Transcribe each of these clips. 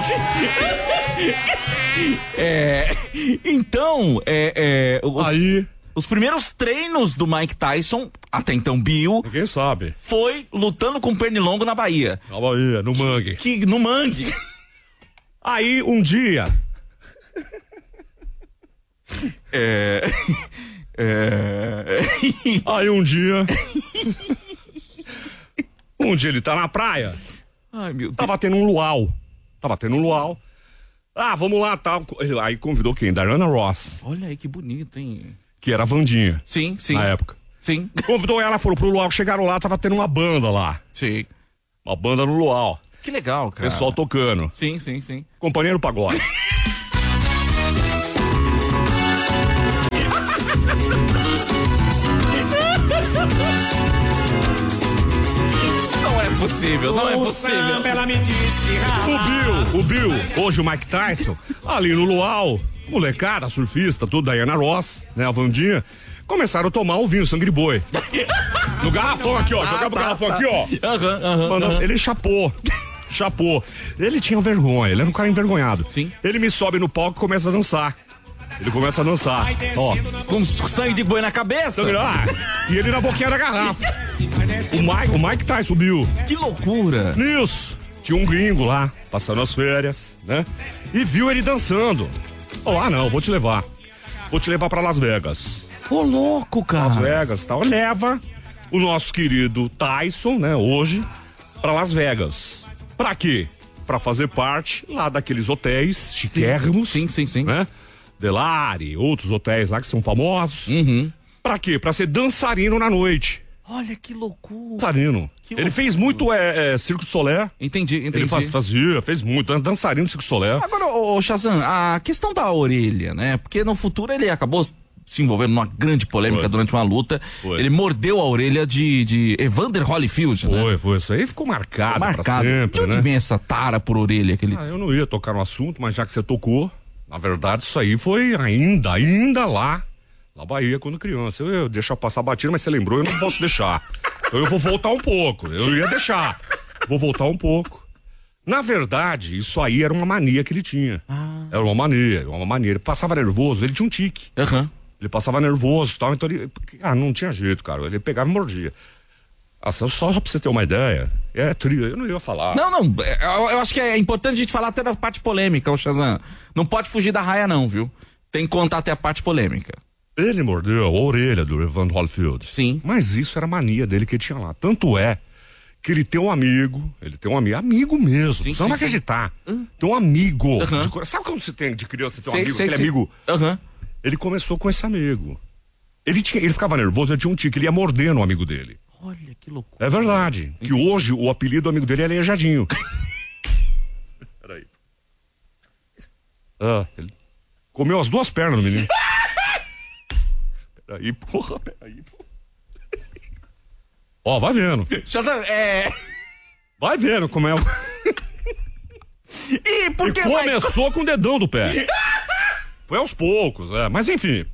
Então, Aí, os primeiros treinos do Mike Tyson, até então Bill, ninguém sabe. foi lutando com pernilongo na Bahia. Na Bahia, no mangue. No mangue. Aí, um dia... Aí, um dia... ele tá na praia. Ai, meu Deus. Tava tendo um luau. Ah, vamos lá, tal. Aí convidou quem? Diana Ross, Olha aí que bonito, hein? que era a Wandinha. Sim. Na época. Sim. Convidou ela, foram pro luau, chegaram lá, tava tendo uma banda lá. Sim. Uma banda no luau. Que legal, cara. Pessoal tocando. Sim. Companheiro Pagode. Não é possível. Ela me disse, O Bill, hoje o Mike Tyson, ali no luau, molecada, surfista, tudo, Diana Ross, né, a Wandinha, começaram a tomar o vinho Sangue de Boi. No garrafão aqui, ó, jogava o garrafão aqui, ó. Ele chapou. Ele tinha vergonha, ele era um cara envergonhado. Sim. Ele me sobe no palco e começa a dançar. Ó. Com sangue de boi na cabeça. E ele na boquinha da garrafa. O Mike Tyson, o Bill. Que loucura. Nisso, tinha um gringo lá, passando as férias, né? E viu ele dançando. Falou, não, vou te levar. Vou te levar pra Las Vegas. Ô, louco, cara. Las Vegas, tal. Leva o nosso querido Tyson, né, hoje, pra Las Vegas. Pra quê? Pra fazer parte lá daqueles hotéis chiquérrimos. Sim. Né? Delari, outros hotéis lá que são famosos. Uhum. Pra quê? Pra ser dançarino na noite. Olha que loucura. Dançarino. Que Ele loucura. fez muito Circo du Soleil. Entendi. Ele fez muito, dançarino do Circo du Soleil. Agora, ô Shazam, a questão da orelha, né? Porque no futuro ele acabou se envolvendo numa grande polêmica durante uma luta. Ele mordeu a orelha de Evander Holyfield, né? Foi. Isso aí ficou marcado pra sempre, De onde né? vem essa tara por orelha que ele... Eu não ia tocar no assunto, mas já que você tocou, na verdade isso aí foi ainda lá na Bahia quando criança. Eu ia deixar passar a batida, mas você lembrou, eu não posso deixar. Então eu vou voltar um pouco. Eu ia deixar. Vou voltar um pouco. Na verdade, isso aí era uma mania que ele tinha. Era uma mania. Ele passava nervoso, ele tinha um tique. Aham. Ele passava nervoso e tal, então ele... não tinha jeito, cara. Ele pegava e mordia. Só pra você ter uma ideia, eu não ia falar. Não, eu acho que é importante a gente falar até da parte polêmica, ô Shazam. Não pode fugir da raia não, viu? Tem que contar até a parte polêmica. Ele mordeu a orelha do Evander Holyfield. Sim. Mas isso era a mania dele que ele tinha lá. Tanto é que ele tem um amigo amigo mesmo, você não vai acreditar. Tem um amigo. Sabe quando você tem de criança, você tem um amigo, aquele amigo? Ele começou com esse amigo. Ele ficava nervoso, ele tinha um tique, ele ia morder no amigo dele. Olha que loucura. É verdade. Que hoje o apelido do amigo dele é Aleijadinho. Peraí. Ele comeu as duas pernas do menino. Peraí, porra. Ó, vai vendo. Shazam, Vai vendo como é. E por que começou com o dedão do pé. Foi aos poucos, mas enfim.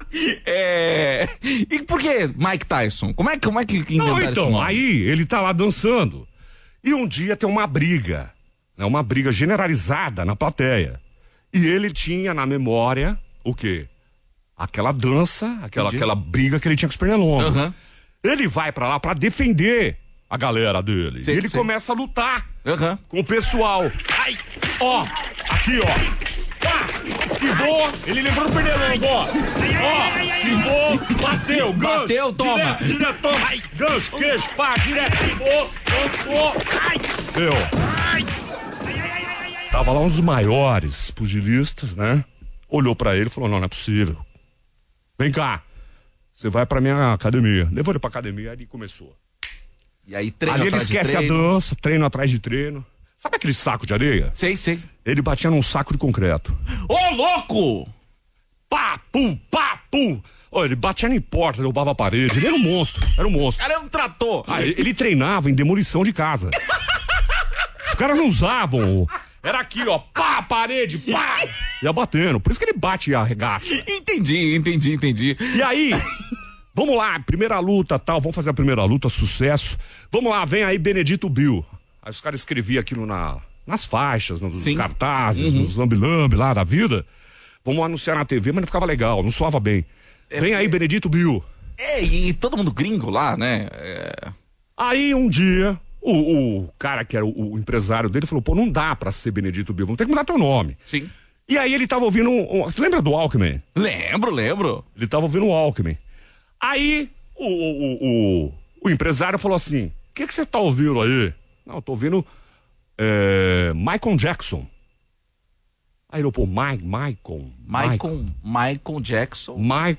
E por que Mike Tyson? Como é que inventaram esse nome? Aí ele tá lá dançando. E um dia tem uma briga, né? Uma briga generalizada na plateia. E ele tinha na memória o quê? Aquela dança, aquela briga que ele tinha com os pernilongos. Ele vai pra lá pra defender a galera dele. E ele começa a lutar com o pessoal. Ai, ó, aqui, ó. Esquivou, ele lembrou o pernilongo, ó. Esquivou, bateu, gancho. Bateu, toma. Direto, toma. Ai, gancho, queixo, pá, direto, esquivou, dançou. Ai. Tava lá um dos maiores pugilistas, né? Olhou pra ele e falou, não é possível. Vem cá, você vai pra minha academia. Levou ele pra academia, aí ele começou. E aí treino ali ele atrás de esquece a treino. dança, treino atrás de treino. Sabe aquele saco de areia? Sei. Ele batia num saco de concreto. Ô, louco! Pá, pum. Ó, ele batia em porta, derrubava a parede. Ele era um monstro. Cara, é um trator. Ele treinava em demolição de casa. Os caras não usavam. Era aqui, ó, pá, parede, pá. Ia batendo. Por isso que ele bate e arregaça. Entendi. E aí, vamos lá, primeira luta, tal. Vamos fazer a primeira luta, sucesso. Vamos lá, vem aí Benedito Bill. Aí os caras escreviam aquilo nas faixas, nos Sim. cartazes, nos lambi-lambi lá da vida. Vamos anunciar na TV, mas não ficava legal, não soava bem. Vem aí, Benedito Bill. E todo mundo gringo lá, né? Aí um dia, o cara que era o empresário dele falou, pô, não dá pra ser Benedito Bill, vamos ter que mudar teu nome. Sim. E aí ele tava ouvindo você lembra do Alckmin? Lembro. Ele tava ouvindo o Alckmin. Aí o empresário falou assim, o que você tá ouvindo aí? Não, eu tô ouvindo Michael Jackson. Aí ele, pô, Michael Jackson.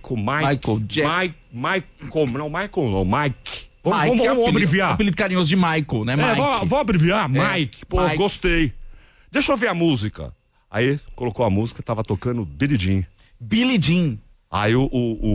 Mike. Vamos abreviar. Apelido carinhoso de Michael, né, Mike? Vamos abreviar, Mike. Pô, Mike. Gostei. Deixa eu ver a música. Aí colocou a música, tava tocando Billie Jean. Billie Jean. Aí o